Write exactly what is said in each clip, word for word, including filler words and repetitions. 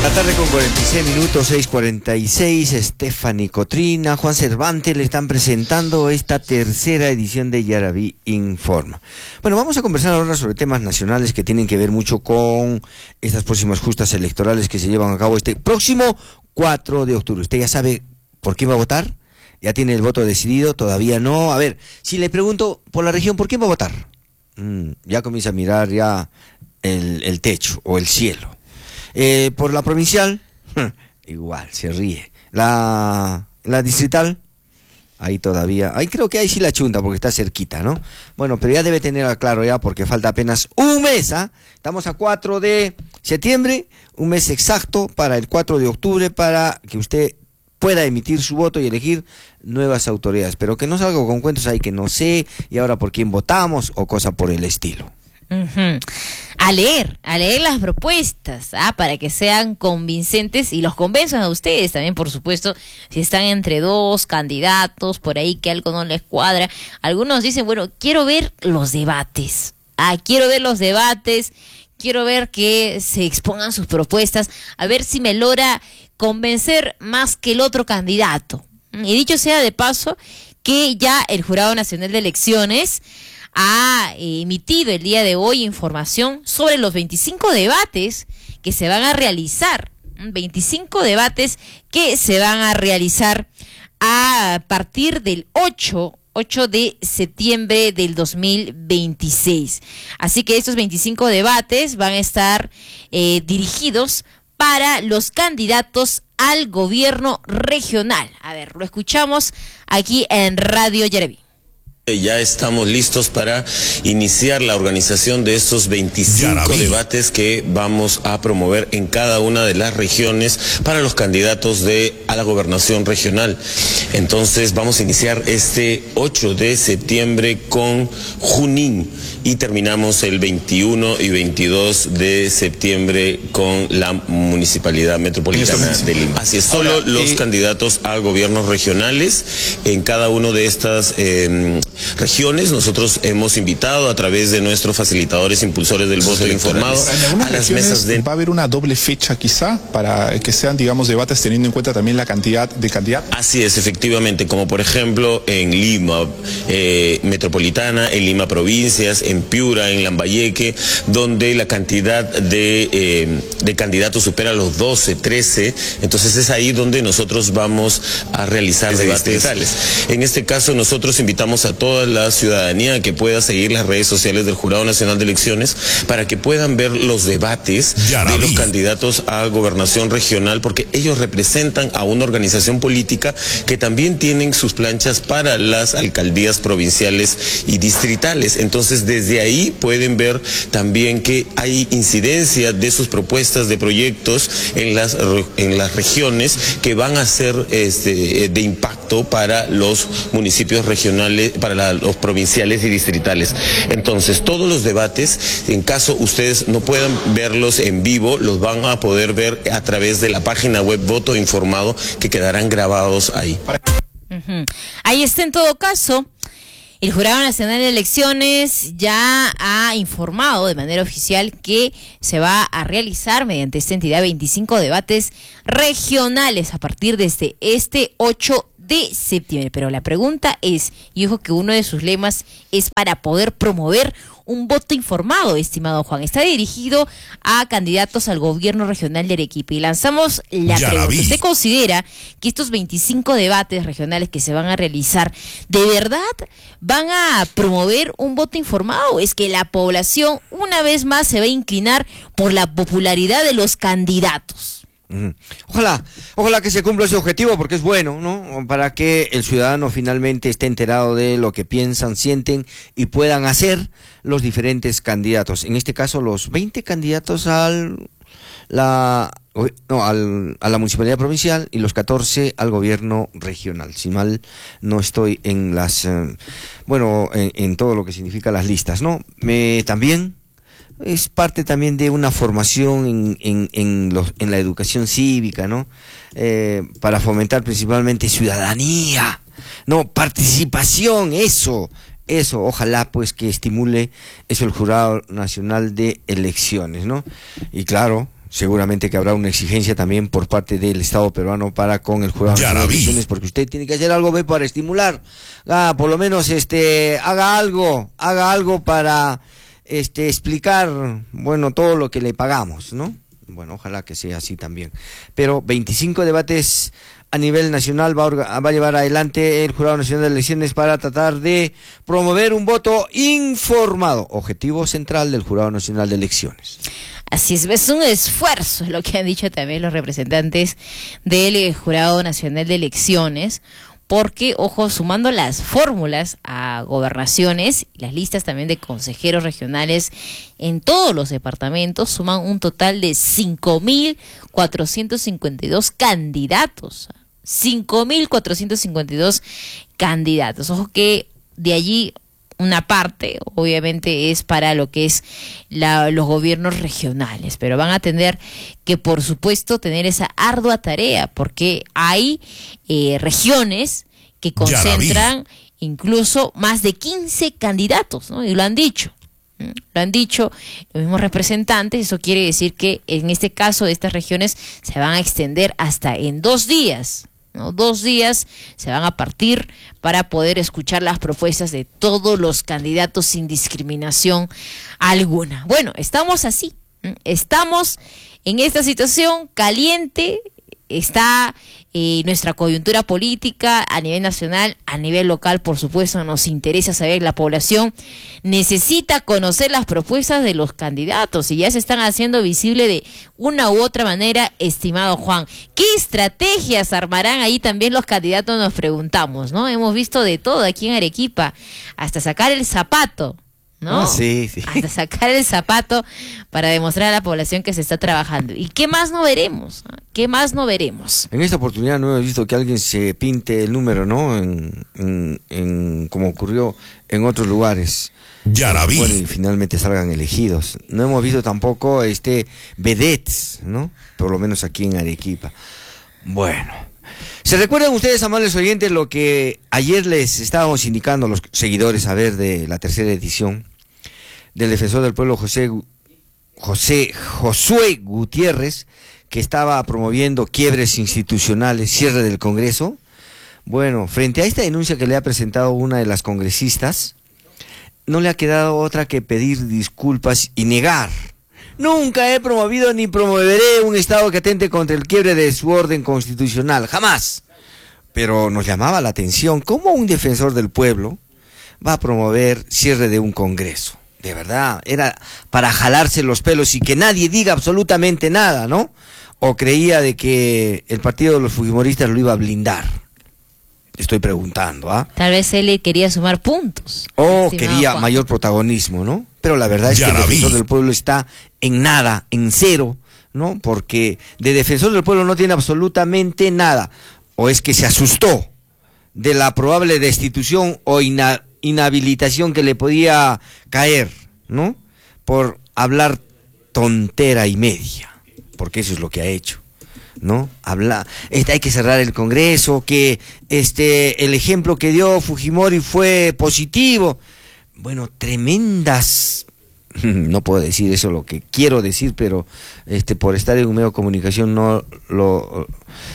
La tarde con cuarenta y seis minutos, seis cuarenta y seis, Stephanie Cotrina, Juan Cervantes le están presentando esta tercera edición de Yaraví Informa. Bueno, vamos a conversar ahora sobre temas nacionales que tienen que ver mucho con estas próximas justas electorales que se llevan a cabo este próximo cuatro de octubre. ¿Usted ya sabe por quién va a votar? ¿Ya tiene el voto decidido? Todavía no. A ver, si le pregunto por la región, ¿por quién va a votar? Mm, ya comienza a mirar ya el, el techo o el cielo. Eh, por la provincial, igual, se ríe. La, la distrital, ahí todavía, ahí creo que ahí sí la chunta porque está cerquita, ¿no? Bueno, pero ya debe tener claro ya porque falta apenas un mes, ¿ah? ¿eh? Estamos a cuatro de septiembre, un mes exacto para el cuatro de octubre para que usted pueda emitir su voto y elegir nuevas autoridades, pero que no salga con cuentos ahí que no sé, y ahora por quién votamos o cosa por el estilo. Uh-huh. A leer, a leer las propuestas, ¿ah? Para que sean convincentes y los convenzan a ustedes también, por supuesto, si están entre dos candidatos, por ahí que algo no les cuadra. Algunos dicen, bueno, quiero ver los debates, ah, quiero ver los debates, quiero ver que se expongan sus propuestas, a ver si me logra convencer más que el otro candidato. Y dicho sea de paso, que ya el Jurado Nacional de Elecciones ha emitido el día de hoy información sobre los veinticinco debates que se van a realizar, veinticinco debates que se van a realizar a partir del ocho de septiembre del dos mil veintiséis. Así que estos veinticinco debates van a estar eh, dirigidos para los candidatos al gobierno regional. A ver, lo escuchamos aquí en Radio Yaraví. Ya estamos listos para iniciar la organización de estos veinticinco Yaraví. Debates que vamos a promover en cada una de las regiones para los candidatos de a la gobernación regional. Entonces vamos a iniciar este ocho de septiembre con Junín y terminamos el veintiuno y veintidós de septiembre con la Municipalidad Metropolitana de Lima. Así es, solo Ahora, los eh... candidatos a gobiernos regionales en cada uno de estas eh, regiones. Nosotros hemos invitado a través de nuestros facilitadores, impulsores del voto informado a las mesas de... ¿Va a haber una doble fecha quizá para que sean, digamos, debates teniendo en cuenta también la cantidad de candidatos? Así es, efectivamente, como por ejemplo en Lima eh, Metropolitana, en Lima Provincias, en Piura, en Lambayeque, donde la cantidad de, eh, de candidatos supera los doce, trece, entonces es ahí donde nosotros vamos a realizar debates. En este caso nosotros invitamos a toda la ciudadanía que pueda seguir las redes sociales del Jurado Nacional de Elecciones para que puedan ver los debates Yaraví. De los candidatos a gobernación regional, porque ellos representan a una organización política que también tienen sus planchas para las alcaldías provinciales y distritales. Entonces desde ahí pueden ver también que hay incidencia de sus propuestas de proyectos en las, en las regiones que van a ser este, de impacto para los municipios regionales, para la, los provinciales y distritales. Entonces todos los debates, en caso ustedes no puedan verlos en vivo, los van a poder ver a través de la página web Voto Informado, que quedarán grabados ahí. Uh-huh. Ahí está. En todo caso, el Jurado Nacional de Elecciones ya ha informado de manera oficial que se va a realizar mediante esta entidad veinticinco debates regionales a partir de este, este ocho de septiembre. Pero la pregunta es, y ojo que uno de sus lemas es para poder promover un voto informado, estimado Juan. Está dirigido a candidatos al gobierno regional de Arequipa. Y lanzamos la Yaraví. Pregunta. ¿Usted considera que estos veinticinco debates regionales que se van a realizar, de verdad van a promover un voto informado? ¿Es que la población una vez más se va a inclinar por la popularidad de los candidatos? Ojalá, ojalá que se cumpla ese objetivo porque es bueno, ¿no? Para que el ciudadano finalmente esté enterado de lo que piensan, sienten y puedan hacer los diferentes candidatos. En este caso, los veinte candidatos al la no, al, a la municipalidad provincial y los catorce al gobierno regional. Si mal no estoy en las, eh, bueno, en, en todo lo que significa las listas, ¿no? Me también es parte también de una formación en, en, en, los, en la educación cívica, ¿no? Eh, para fomentar principalmente ciudadanía, no, participación, eso, eso, ojalá pues que estimule eso el Jurado Nacional de Elecciones, ¿no? Y claro, seguramente que habrá una exigencia también por parte del Estado peruano para con el Jurado Nacional de Elecciones, porque usted tiene que hacer algo, ve, para estimular, ah, por lo menos este, haga algo, haga algo para este explicar, bueno, todo lo que le pagamos, ¿no? Bueno, ojalá que sea así también. Pero veinticinco debates a nivel nacional va a, va a llevar adelante el Jurado Nacional de Elecciones para tratar de promover un voto informado, objetivo central del Jurado Nacional de Elecciones. Así es, es un esfuerzo, es lo que han dicho también los representantes del Jurado Nacional de Elecciones, porque, ojo, sumando las fórmulas a gobernaciones, las listas también de consejeros regionales en todos los departamentos, suman un total de cinco mil cuatrocientos cincuenta y dos candidatos. cinco mil cuatrocientos cincuenta y dos candidatos. Ojo que de allí una parte, obviamente, es para lo que es la, los gobiernos regionales, pero van a tener que, por supuesto, tener esa ardua tarea, porque hay eh, regiones que concentran incluso más de quince candidatos, ¿no? Y lo han dicho. Lo han dicho los mismos representantes. Eso quiere decir que en este caso estas regiones se van a extender hasta en dos días, ¿no? Dos días se van a partir para poder escuchar las propuestas de todos los candidatos sin discriminación alguna. Bueno, estamos así, estamos en esta situación caliente. Está eh, nuestra coyuntura política a nivel nacional, a nivel local, por supuesto, nos interesa saber, la población necesita conocer las propuestas de los candidatos y ya se están haciendo visible de una u otra manera, estimado Juan. ¿Qué estrategias armarán ahí también los candidatos? Nos preguntamos, ¿no? Hemos visto de todo aquí en Arequipa, hasta sacar el zapato, ¿no? Ah, sí, sí. Hasta sacar el zapato para demostrar a la población que se está trabajando. ¿Y qué más no veremos? ¿Qué más no veremos? En esta oportunidad no hemos visto que alguien se pinte el número, ¿no? En, en, en como ocurrió en otros lugares. Yaraví. Bueno, y finalmente salgan elegidos. No hemos visto tampoco este vedettes, ¿no? Por lo menos aquí en Arequipa. Bueno. ¿Se recuerdan ustedes, amables oyentes, lo que ayer les estábamos indicando a los seguidores a ver de la tercera edición del Defensor del Pueblo, José, José Josué Gutiérrez, que estaba promoviendo quiebres institucionales, cierre del Congreso? Bueno, frente a esta denuncia que le ha presentado una de las congresistas, no le ha quedado otra que pedir disculpas y negar. Nunca he promovido ni promoveré un Estado que atente contra el quiebre de su orden constitucional, jamás. Pero nos llamaba la atención cómo un defensor del pueblo va a promover cierre de un Congreso. De verdad, era para jalarse los pelos y que nadie diga absolutamente nada, ¿no? O creía de que el partido de los fujimoristas lo iba a blindar. Estoy preguntando, ¿ah? Tal vez él quería sumar puntos. O quería Juan. mayor protagonismo, ¿no? Pero la verdad es que el defensor del pueblo está en nada, en cero, ¿no? Porque de defensor del pueblo no tiene absolutamente nada. O es que se asustó de la probable destitución o ina inhabilitación que le podía caer, ¿no? Por hablar tontera y media, porque eso es lo que ha hecho, ¿no? Habla, este, hay que cerrar el Congreso, que este el ejemplo que dio Fujimori fue positivo. Bueno, tremendas, no puedo decir eso lo que quiero decir, pero este por estar en un medio de comunicación no lo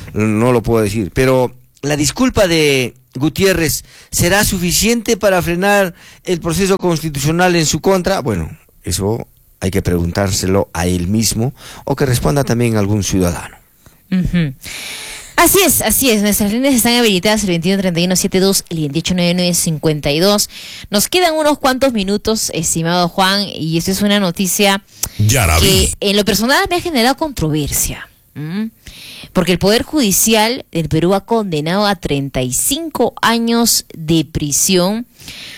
no lo puedo decir, pero la disculpa de Gutiérrez ¿será suficiente para frenar el proceso constitucional en su contra? Bueno, eso hay que preguntárselo a él mismo o que responda también algún ciudadano. Uh-huh. Así es, así es. Nuestras líneas están habilitadas el veintiuno treinta y uno setenta y dos, el veintiocho noventa y nueve cincuenta y dos. Nos quedan unos cuantos minutos, estimado Juan, y esta es una noticia que en lo personal me ha generado controversia. ¿Mm? Porque el Poder Judicial del Perú ha condenado a treinta y cinco años de prisión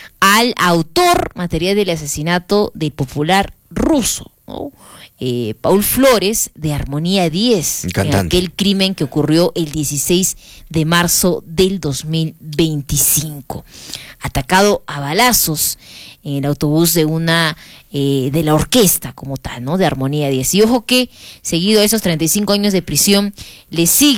al autor material del asesinato del popular ruso, ¿no? Eh, Paul Flores, de Armonía diez, en aquel crimen que ocurrió el dieciséis de marzo del dos mil veinticinco, atacado a balazos en el autobús de una eh, de la orquesta como tal, ¿no? De Armonía diez. Y ojo que, seguido a esos treinta y cinco años de prisión, le sigue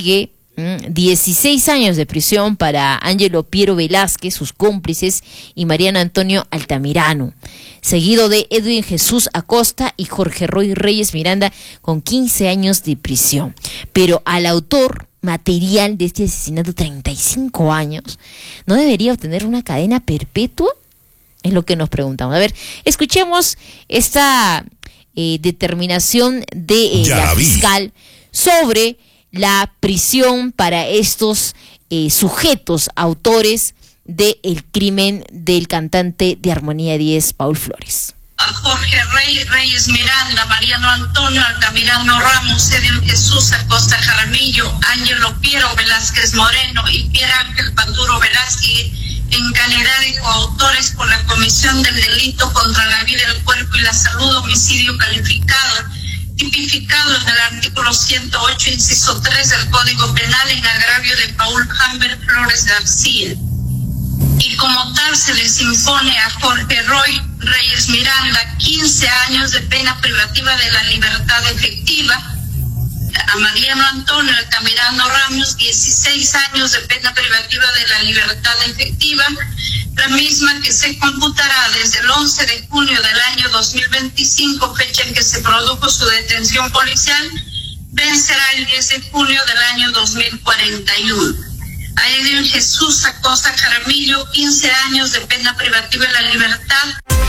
dieciséis años de prisión para Ángelo Piero Velázquez, sus cómplices, y Mariano Antonio Altamirano, seguido de Edwin Jesús Acosta y Jorge Roy Reyes Miranda con quince años de prisión. Pero al autor material de este asesinato, treinta y cinco años, ¿no debería obtener una cadena perpetua? Es lo que nos preguntamos. A ver, escuchemos esta eh, determinación de eh, la fiscal sobre la prisión para estos eh, sujetos autores del crimen del cantante de Armonía diez, Paul Flores. A Jorge Rey, Reyes Miranda, Mariano Antonio Altamirano Ramos, Edwin Jesús Acosta Jaramillo, Ángelo Piero Velázquez Moreno y Pierre Ángel Panduro Velázquez en calidad de coautores por la comisión del delito contra la vida, el cuerpo y la salud, homicidio calificado, tipificado en el artículo ciento ocho, inciso tres del Código Penal en agravio de Paul Hamber Flores García. Y como tal se les impone a Jorge Roy Reyes Miranda quince años de pena privativa de la libertad efectiva, a Mariano Antonio Altamirano Ramos dieciséis años de pena privativa de la libertad efectiva, la misma que se computará desde el once de junio del año dos mil veinticinco, fecha en que se produjo su detención policial, vencerá el diez de junio del año dos mil cuarenta y uno. A Edwin Jesús Acosta Jaramillo, quince años de pena privativa de la libertad.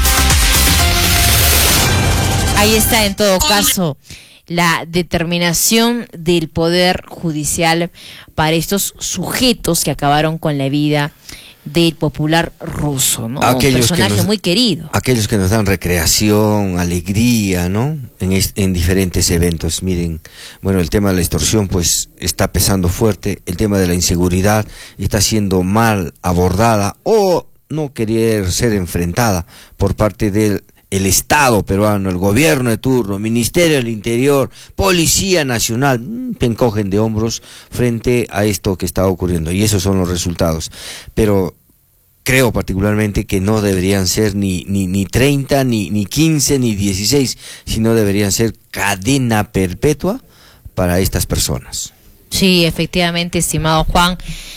Ahí está, en todo caso, la determinación del Poder Judicial para estos sujetos que acabaron con la vida del popular ruso, ¿no? Aquellos un personaje nos, muy querido. Aquellos que nos dan recreación, alegría, ¿no? En, en diferentes eventos. Miren, bueno, el tema de la extorsión pues está pesando fuerte, el tema de la inseguridad está siendo mal abordada o no querer ser enfrentada por parte del el Estado peruano, el gobierno de turno, Ministerio del Interior, Policía Nacional, te encogen de hombros frente a esto que está ocurriendo, y esos son los resultados. Pero creo particularmente que no deberían ser ni, ni, ni treinta, ni, ni quince, ni dieciséis, sino deberían ser cadena perpetua para estas personas. Sí, efectivamente, estimado Juan.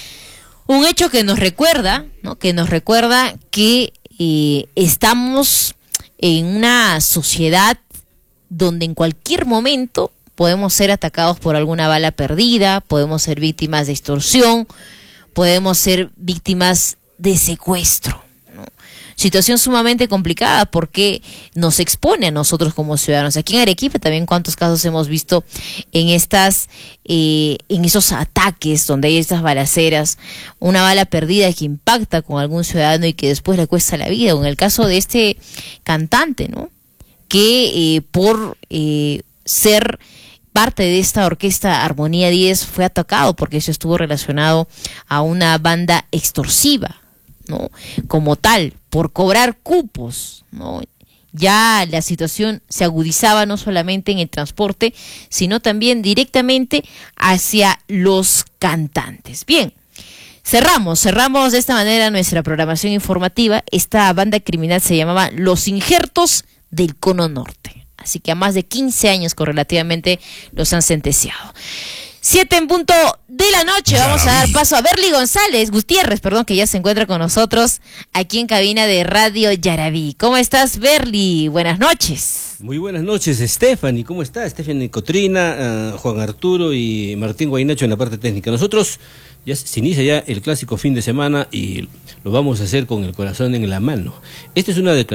Un hecho que nos recuerda, ¿no? Que nos recuerda que eh, estamos en una sociedad donde en cualquier momento podemos ser atacados por alguna bala perdida, podemos ser víctimas de extorsión, podemos ser víctimas de secuestro, ¿no? Situación sumamente complicada porque nos expone a nosotros como ciudadanos. Aquí en Arequipa también cuántos casos hemos visto en estas, eh, en esos ataques donde hay estas balaceras, una bala perdida que impacta con algún ciudadano y que después le cuesta la vida. O en el caso de este cantante, ¿no? Que eh, por eh, ser parte de esta orquesta Armonía diez fue atacado porque eso estuvo relacionado a una banda extorsiva, ¿no? Como tal, por cobrar cupos, ¿no? Ya la situación se agudizaba no solamente en el transporte, sino también directamente hacia los cantantes. Bien, cerramos, cerramos de esta manera nuestra programación informativa. Esta banda criminal se llamaba Los Injertos del Cono Norte. Así que a más de quince años correlativamente los han sentenciado. Siete en punto de la noche, vamos a dar paso a Berly González, Gutiérrez, perdón, que ya se encuentra con nosotros aquí en cabina de Radio Yaraví. ¿Cómo estás, Berly? Buenas noches. Muy buenas noches, Stephanie. ¿Cómo está? Stephanie Cotrina, uh, Juan Arturo y Martín Guaynacho en la parte técnica. Nosotros ya se inicia ya el clásico fin de semana y lo vamos a hacer con el corazón en la mano. Esta es una declaración